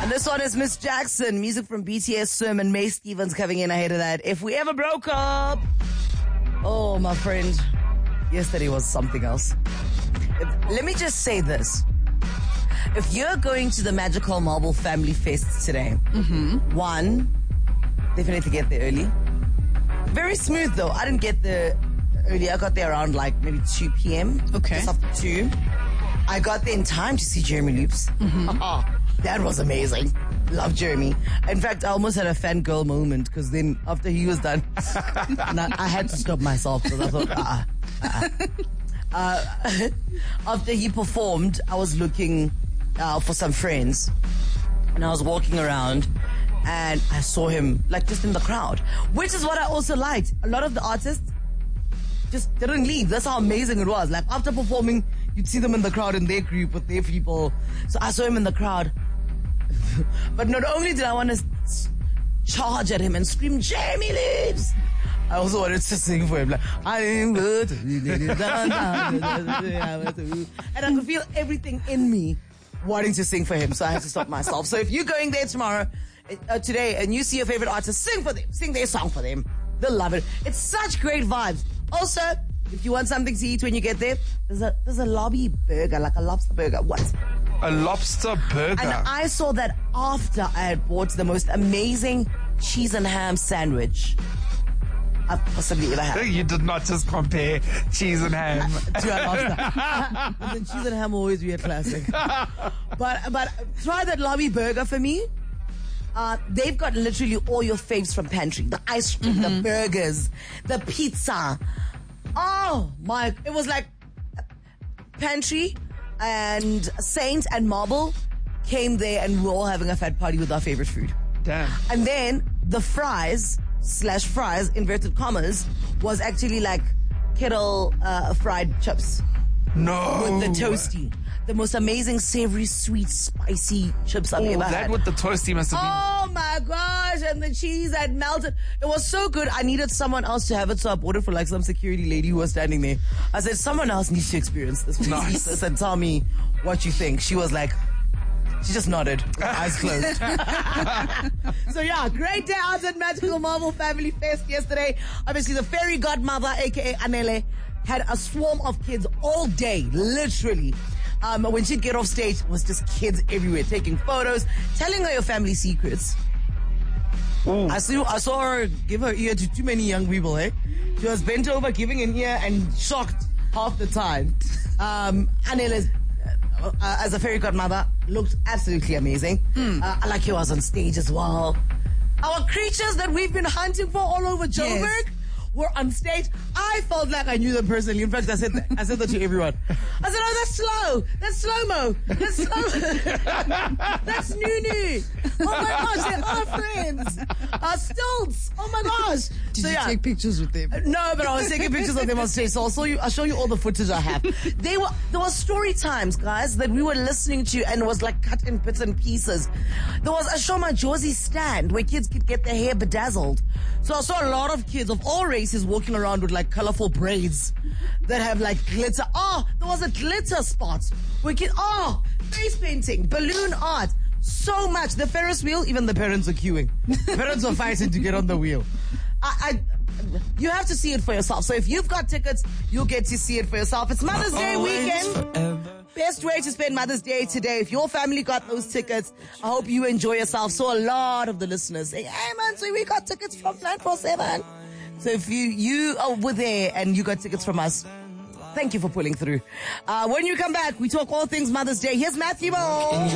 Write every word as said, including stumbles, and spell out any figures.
And this one is Miss Jackson, music from B T S Swim, and May Stevens coming in ahead of that. If we ever broke up. Oh, my friend. Yesterday was something else. If, let me just say this. If you're going to the Magical Marble Family Fest today, mm-hmm. one, definitely get there early. Very smooth though. I didn't get there early. I got there around like maybe two p.m. Okay. Just after two. I got there in time to see Jeremy Loops. Mm-hmm. That was amazing. Love Jeremy. In fact, I almost had a fangirl moment because then after he was done, I had to stop myself because I thought, ah, uh, uh, uh, after he performed, I was looking uh, for some friends and I was walking around and I saw him like just in the crowd, which is what I also liked. A lot of the artists just didn't leave. That's how amazing it was. Like after performing, you'd see them in the crowd in their group with their people. So I saw him in the crowd. But not only did I want to charge at him and scream, Jeremy Loops, I also wanted to sing for him. Like, I am good. And I could feel everything in me wanting to sing for him. So I had to stop myself. So if you're going there tomorrow, uh, today, and you see your favorite artist, sing for them. Sing their song for them. They'll love it. It's such great vibes. Also, if you want something to eat when you get there, there's a there's a lobby burger, like a lobster burger. What? A lobster burger? And I saw that after I had bought the most amazing cheese and ham sandwich I've possibly ever had. You did not just compare cheese and ham to a lobster. But then cheese and ham will always be a classic. But but try that lobby burger for me. Uh, they've got literally all your faves from pantry. The ice cream, mm-hmm. the burgers, the pizza. Oh my, it was like pantry and Saint and Marble came there and we were all having a fat party with our favorite food. Damn. And then the fries slash fries, inverted commas, was actually like kettle uh, fried chips. No. With the toasty. The most amazing, savory, sweet, spicy chips I've oh, ever that had. with the toasty must have been... Oh my gosh, and the cheese had melted. It was so good. I needed someone else to have it, so I bought it for like some security lady who was standing there. I said, someone else needs to experience this. Please Nice. eat this and tell me what you think. She was like, she just nodded, eyes closed. So yeah, great day out at Magical Marble Family Fest yesterday. Obviously the fairy godmother, aka Anele, had a swarm of kids all day, literally. Um, when she'd get off stage, it was just kids everywhere, taking photos, telling her your family secrets. Ooh. I saw, I saw her give her ear to too many young people, eh? She was bent over, giving an ear, and shocked half the time. Um, Anele, uh, uh, as a fairy godmother, looked absolutely amazing. Mm. Uh, I like he was on stage as well. Our creatures that we've been hunting for all over Joburg. Yes. Were on stage. I felt like I knew them personally. In fact, I said that, I said that to everyone. I said, oh, that's slow. That's slow-mo. That's slow. That's Nunu. Oh my gosh, they are friends. Uh, Stilts. Oh my gosh. Did so, you yeah. take pictures with them? No, but I was taking pictures of them on stage. So I'll show you, I'll show you all the footage I have. They were, there was story times, guys, that we were listening to and it was like cut in bits and pieces. There was a Shoma Josie stand where kids could get their hair bedazzled. So I saw a lot of kids of all races walking around with like colorful braids that have like glitter. Oh, there was a glitter spot. We can, oh, face painting, balloon art, so much. The Ferris wheel, even the parents were queuing. The parents were fighting to get on the wheel. I, I, you have to see it for yourself. So if you've got tickets, you'll get to see it for yourself. It's Mother's Day weekend. Best way to spend Mother's Day today. If your family got those tickets, I hope you enjoy yourself. So a lot of the listeners say, hey man, so we got tickets from nine four seven. So if you, you are were there and you got tickets from us, thank you for pulling through. Uh, when you come back, we talk all things Mother's Day. Here's Matthew Ball.